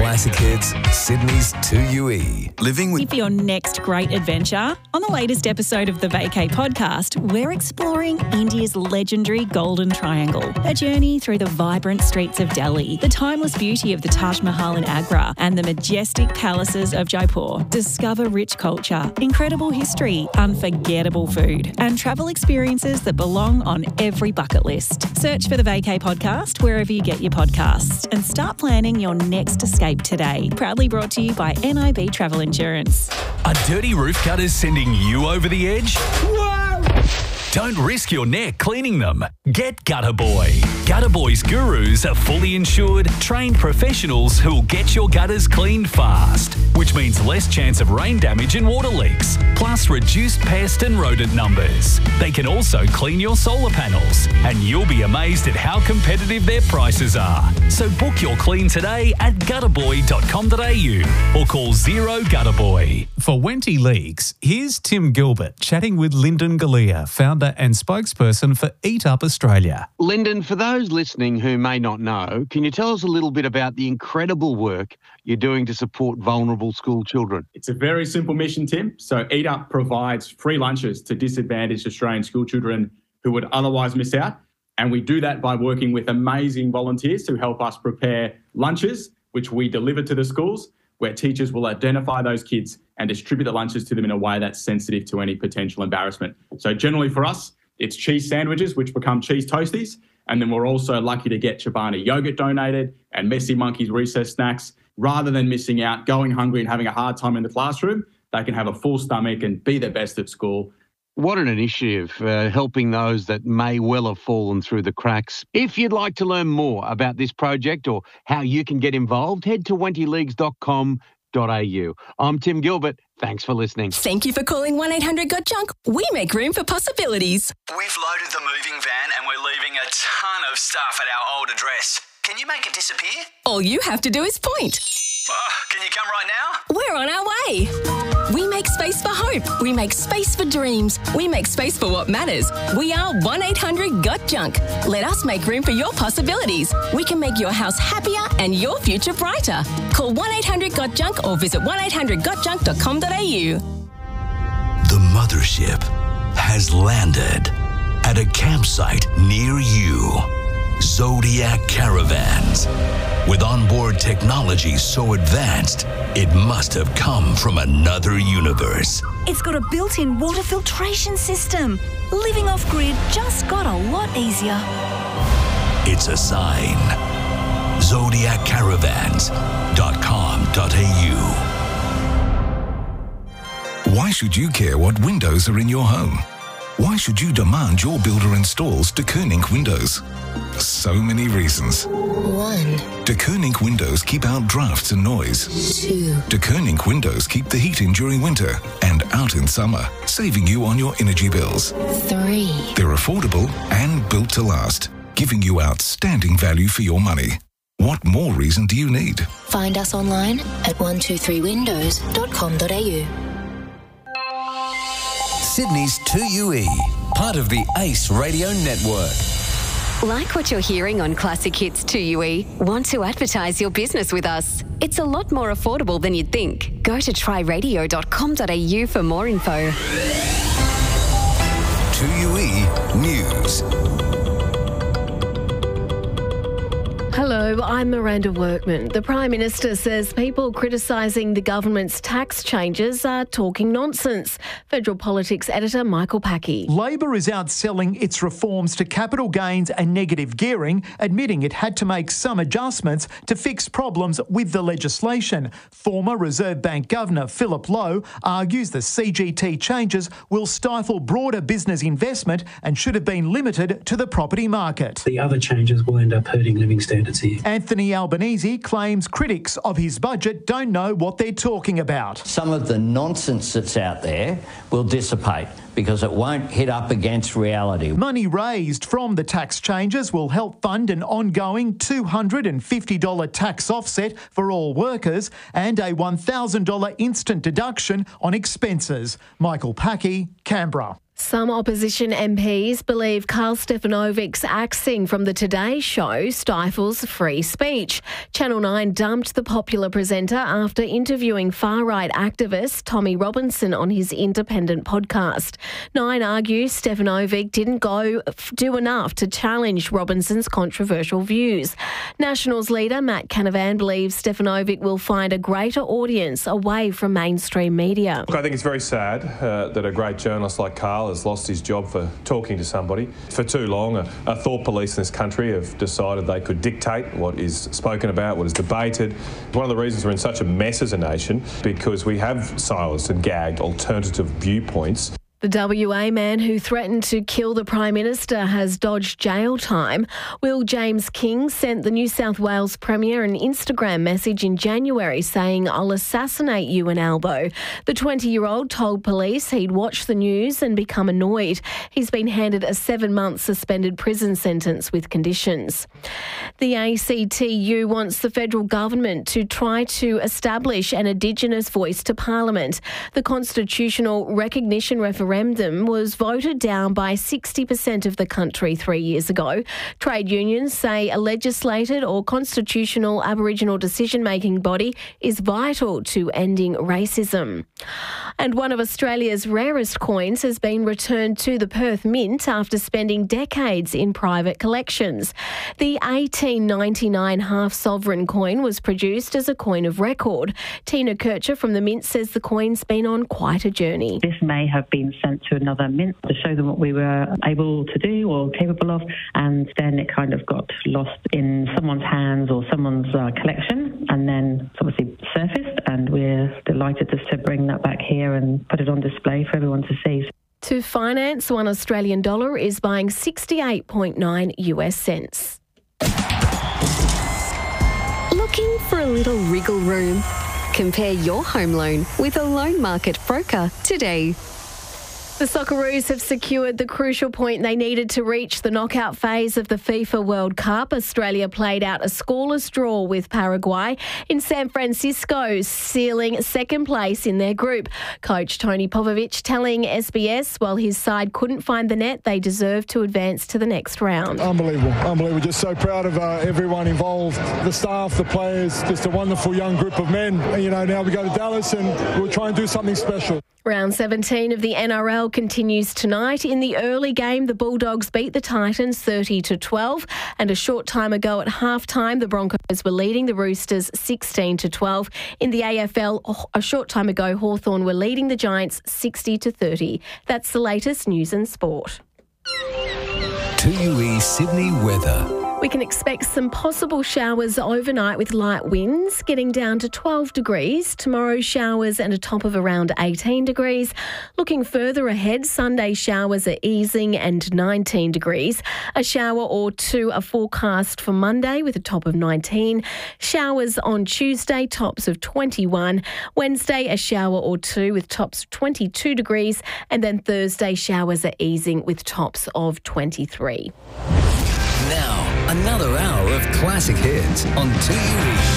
Classic Hits, Sydney's 2UE. Living with... For your next great adventure, on the latest episode of the Vacay podcast, we're exploring India's legendary Golden Triangle, a journey through the vibrant streets of Delhi, the timeless beauty of the Taj Mahal in Agra, and the majestic palaces of Jaipur. Discover rich culture, incredible history, unforgettable food, and travel experiences that belong on every bucket list. Search for the Vacay podcast wherever you get your podcasts and start planning your next escape today. Proudly brought to you by NIB Travel Insurance. Are dirty roof gutters sending you over the edge? Whoa! Don't risk your neck cleaning them. Get Gutter Boy. Gutter Boy's gurus are fully insured, trained professionals who'll get your gutters cleaned fast, which means less chance of rain damage and water leaks, plus reduced pest and rodent numbers. They can also clean your solar panels, and you'll be amazed at how competitive their prices are. So book your clean today at gutterboy.com.au or call 0 Gutterboy. For Wenty Leaks, here's Tim Gilbert chatting with Lyndon Galea, founder and spokesperson for Eat Up Australia. Lyndon, for those listening who may not know, can you tell us a little bit about the incredible work you're doing to support vulnerable school children? It's a very simple mission, Tim. So Eat Up provides free lunches to disadvantaged Australian school children who would otherwise miss out. And we do that by working with amazing volunteers who help us prepare lunches, which we deliver to the schools, where teachers will identify those kids and distribute the lunches to them in a way that's sensitive to any potential embarrassment. So generally for us, it's cheese sandwiches, which become cheese toasties. And then we're also lucky to get Chobani yogurt donated and Messy Monkey's recess snacks. Rather than missing out, going hungry and having a hard time in the classroom, they can have a full stomach and be their best at school. What an initiative, helping those that may well have fallen through the cracks. If you'd like to learn more about this project or how you can get involved, head to wentyleagues.com.au. I'm Tim Gilbert. Thanks for listening. Thank you for calling 1-800-GOT-JUNK. We make room for possibilities. We've loaded the moving van and we're leaving a ton of stuff at our old address. Can you make it disappear? All you have to do is point. Can you come right now? We're on our way. We make space for hope. We make space for dreams. We make space for what matters. We are 1-800-GOT-JUNK. Let us make room for your possibilities. We can make your house happier and your future brighter. Call 1-800-GOT-JUNK or visit 1-800-GOT-JUNK.com.au. The mothership has landed at a campsite near you. Zodiac Caravans. With onboard technology so advanced, it must have come from another universe. It's got a built-in water filtration system. Living off-grid just got a lot easier. It's a sign. ZodiacCaravans.com.au. Why should you care what windows are in your home? Why should you demand your builder installs De Koning windows? So many reasons. 1. De Koning windows keep out drafts and noise. 2. De Koning windows keep the heat in during winter and out in summer, saving you on your energy bills. 3. They're affordable and built to last, giving you outstanding value for your money. What more reason do you need? Find us online at 123windows.com.au. Sydney's 2UE, part of the Ace Radio Network. Like what you're hearing on Classic Hits 2UE? Want to advertise your business with us? It's a lot more affordable than you'd think. Go to tryradio.com.au for more info. 2UE News. Hello, I'm Miranda Workman. The Prime Minister says people criticising the government's tax changes are talking nonsense. Federal Politics editor Michael Packey. Labor is outselling its reforms to capital gains and negative gearing, admitting it had to make some adjustments to fix problems with the legislation. Former Reserve Bank Governor Philip Lowe argues the CGT changes will stifle broader business investment and should have been limited to the property market. The other changes will end up hurting living standards here. Anthony Albanese claims critics of his budget don't know what they're talking about. Some of the nonsense that's out there will dissipate because it won't hit up against reality. Money raised from the tax changes will help fund an ongoing $250 tax offset for all workers and a $1,000 instant deduction on expenses. Michael Packey, Canberra. Some opposition MPs believe Karl Stefanovic's axing from the Today Show stifles free speech. Channel 9 dumped the popular presenter after interviewing far-right activist Tommy Robinson on his independent podcast. 9 argues Stefanovic didn't do enough to challenge Robinson's controversial views. Nationals leader Matt Canavan believes Stefanovic will find a greater audience away from mainstream media. Look, I think it's very sad that a great journalist like Karl has lost his job for talking to somebody. For too long, a thought police in this country have decided they could dictate what is spoken about, what is debated. One of the reasons we're in such a mess as a nation, because we have silenced and gagged alternative viewpoints. The WA man who threatened to kill the Prime Minister has dodged jail time. Will James King sent the New South Wales Premier an Instagram message in January saying, "I'll assassinate you in Albo." The 20-year-old told police he'd watched the news and become annoyed. He's been handed a 7-month suspended prison sentence with conditions. The ACTU wants the federal government to try to establish an Indigenous voice to Parliament. The constitutional recognition referendum was voted down by 60% of the country 3 years ago. Trade unions say a legislated or constitutional Aboriginal decision-making body is vital to ending racism. And one of Australia's rarest coins has been returned to the Perth Mint after spending decades in private collections. The 1899 half-sovereign coin was produced as a coin of record. Tina Kircher from the Mint says the coin's been on quite a journey. This may have been sent to another mint to show them what we were able to do or capable of, and then it kind of got lost in someone's hands or someone's collection, and then it's obviously surfaced, and we're delighted just to bring that back here and put it on display for everyone to see. To finance, $1 Australian is buying 68.9 US cents. Looking for a little wriggle room? Compare your home loan with a loan market broker today. The Socceroos have secured the crucial point they needed to reach the knockout phase of the FIFA World Cup. Australia played out a scoreless draw with Paraguay in San Francisco, sealing second place in their group. Coach Tony Popovic telling SBS while his side couldn't find the net, they deserve to advance to the next round. Unbelievable. Just so proud of everyone involved, the staff, the players, just a wonderful young group of men. And, now we go to Dallas and we'll try and do something special. Round 17 of the NRL continues tonight. In the early game, the Bulldogs beat the Titans 30-12, and a short time ago at halftime, the Broncos were leading the Roosters 16-12. In the AFL, a short time ago, Hawthorn were leading the Giants 60-30. That's the latest news and sport. 2UE Sydney weather. We can expect some possible showers overnight with light winds, getting down to 12 degrees. Tomorrow, showers and a top of around 18 degrees. Looking further ahead, Sunday showers are easing and 19 degrees. A shower or two are forecast for Monday with a top of 19. Showers on Tuesday, tops of 21. Wednesday, a shower or two with tops of 22 degrees. And then Thursday, showers are easing with tops of 23. Now, another hour of classic hits on 2UE.